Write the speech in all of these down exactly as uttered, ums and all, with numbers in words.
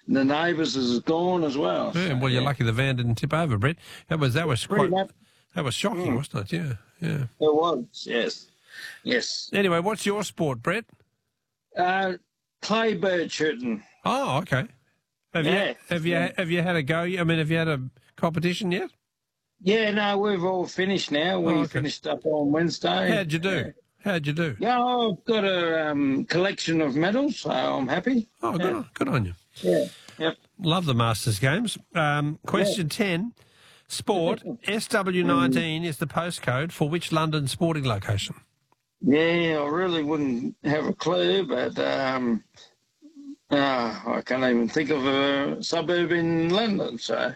the neighbours is gone as well. Yeah, so, well, you're yeah. lucky the van didn't tip over, Brett. That was that was Pretty quite much. that was shocking, Mm. wasn't it? Yeah, yeah. It was, yes. Yes. Anyway, what's your sport, Brett? Uh, clay bird shooting. Oh, okay. Have Yeah. you have you Yeah. have you had a go? I mean, have you had a competition yet? Yeah, no, we've all finished now. We Oh, okay. finished up on Wednesday. How'd you do? How'd you do? Yeah, I've got a um, collection of medals, so I'm happy. Oh, good, Yeah. on, good on you. Yeah. Yep. Love the Masters games. Um, question ten. Sport. S W nineteen is the postcode for which London sporting location? Yeah, I really wouldn't have a clue, but um, uh, I can't even think of a suburb in London, so...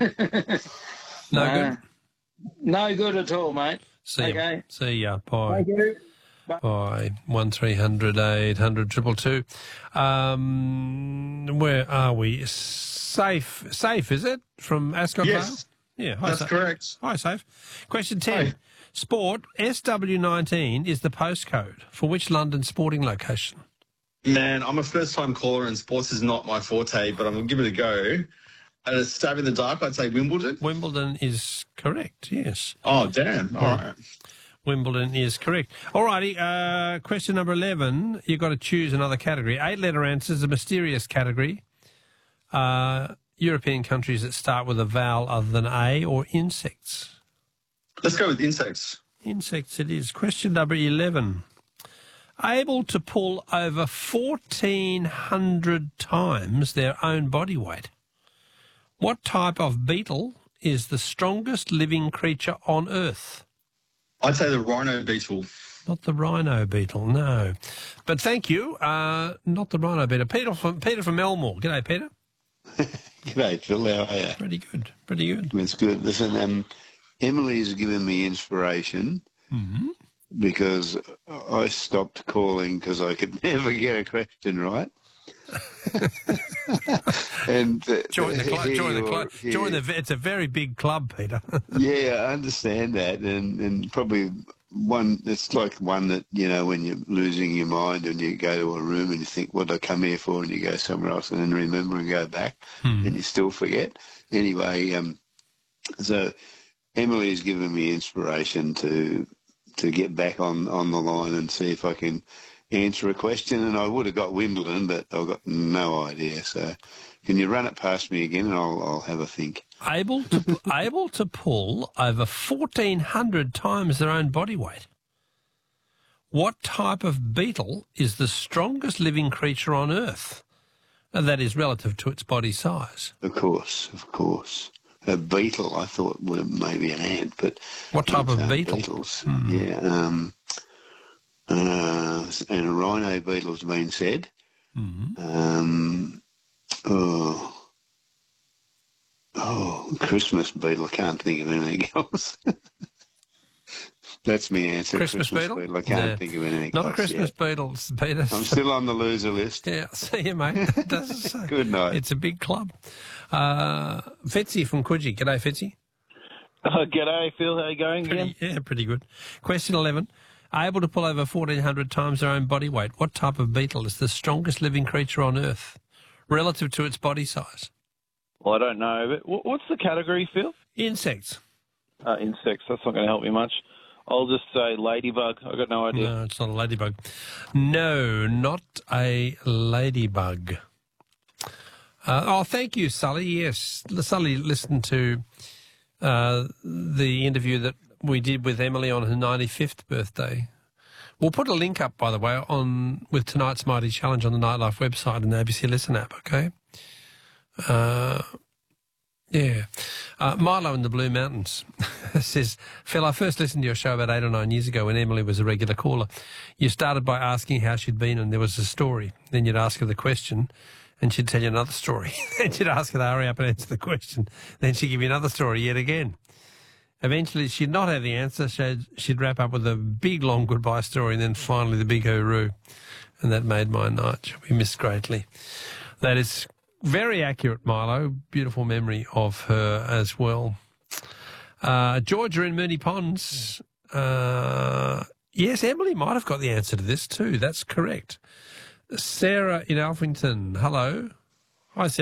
No Uh, good? No good at all, mate. See ya. Okay. See ya. Bye. Thank you. By one three hundred eight hundred two two two. Um, where are we? Safe, safe is it from Ascot? Yes, Vale? Yeah, hi, that's Safe. correct. Hi, safe. Question ten. Hi. Sport. S W nineteen is the postcode for which London sporting location? Man, I'm a first-time caller and sports is not my forte, but I'm going to give it a go. At a stab in the dark, I'd say Wimbledon. Wimbledon is correct. Yes. Oh, damn. All right. Wimbledon is correct. All righty. Uh, question number eleven. You've got to choose another category. Eight-letter answers, a mysterious category. Uh, European countries that start with a vowel other than A, or insects. Let's go with insects. Insects it is. Question number eleven. Able to pull over fourteen hundred times their own body weight. What type of beetle is the strongest living creature on Earth? I'd say the rhino beetle. Not the rhino beetle, no. But thank you. Uh, not the rhino beetle. Peter from Peter from Elmore. G'day, Peter. G'day, Phil. How are you? Pretty good. Pretty good. It's good. Listen, um, Emily's given me inspiration Mm-hmm. because I stopped calling because I could never get a question right. and uh, Join the club. here Join the you club. are, here. Join the. It's a very big club, Peter. Yeah, I understand that, and and probably one. It's like one that, you know, when you're losing your mind and you go to a room and you think, "What did I come here for?" and you go somewhere else, and then remember and go back, Hmm. and you still forget. Anyway, um, so Emily has given me inspiration to to get back on on the line and see if I can answer a question, and I would have got Wimbledon, but I've got no idea. So, can you run it past me again, and I'll I'll have a think. able to able to pull over fourteen hundred times their own body weight. What type of beetle is the strongest living creature on Earth? And that is relative to its body size. Of course, of course. A beetle, I thought, would maybe an ant, but What type of uh, beetle? Beetles, yeah. Um, uh, and a rhino beetle's been said. Mm-hmm. Um, oh, oh, Christmas beetle. I can't think of anything else. That's my answer. Christmas, beetle? I can't No, think of anything Not else a Christmas yet. beetle, Peter. I'm still on the loser list. Yeah, see you, mate. It doesn't say. Good night. It's a big club. Uh, Fitzy from Coogee. G'day, Fitzy. Uh, g'day, Phil. How you going again? Pretty, yeah, pretty good. Question eleven. Able to pull over fourteen hundred times their own body weight. What type of beetle is the strongest living creature on Earth relative to its body size? Well, I don't know. But wh- what's the category, Phil? Insects. Uh, insects. That's not going to help me much. I'll just say ladybug. I've got no idea. No, it's not a ladybug. No, not a ladybug. Uh, oh, thank you, Sully. Yes, Sully listened to uh, the interview that we did with Emily on her ninety-fifth birthday. We'll put a link up, by the way, on with tonight's Mighty Challenge on the Nightlife website and the A B C Listen app, okay? Uh, yeah. Uh, Milo in the Blue Mountains says, Phil, I first listened to your show about eight or nine years ago when Emily was a regular caller. You started by asking how she'd been and there was a story. Then you'd ask her the question and she'd tell you another story. Then you'd ask her to hurry up and answer the question. Then she'd give you another story yet again. Eventually, she'd not have the answer. She'd, she'd wrap up with a big, long goodbye story and then finally the big hooroo. And that made my night. She'll be missed greatly. That is very accurate, Milo. Beautiful memory of her as well. Uh, Georgia in Moonee Ponds. Uh, yes, Emily might have got the answer to this too. That's correct. Sarah in Alphington. Hello. Hi, Sarah.